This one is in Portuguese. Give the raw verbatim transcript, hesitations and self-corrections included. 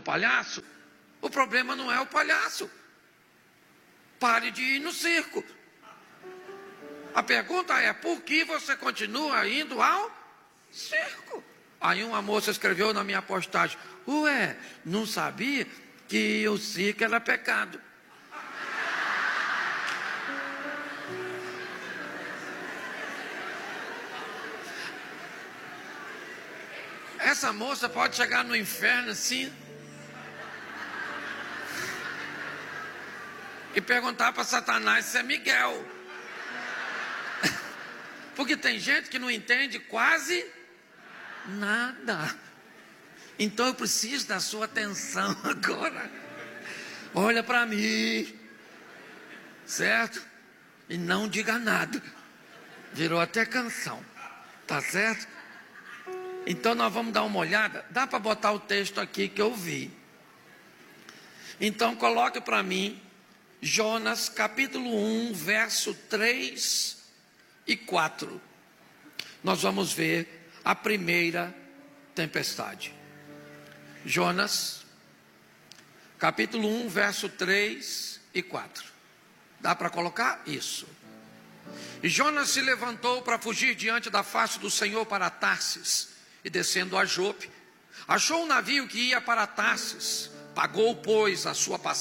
do palhaço, o problema não é o palhaço. Pare de ir no circo. A pergunta é, por que você continua indo ao circo? Aí uma moça escreveu na minha postagem: ué, não sabia que o circo era pecado. Essa moça pode chegar no inferno assim e perguntar para Satanás se é Miguel. Porque tem gente que não entende quase nada. Então eu preciso da sua atenção agora. Olha para mim, certo? E não diga nada. Virou até canção, tá certo? Então nós vamos dar uma olhada. Dá para botar o texto aqui que eu vi. Então coloque para mim Jonas capítulo um, verso três e quatro. Nós vamos ver a primeira tempestade. Jonas capítulo um, verso três e quatro. Dá para colocar isso? E Jonas se levantou para fugir diante da face do Senhor para Tarsis, e descendo a Jope, achou um navio que ia para Tarsis. Pagou, pois, a sua passagem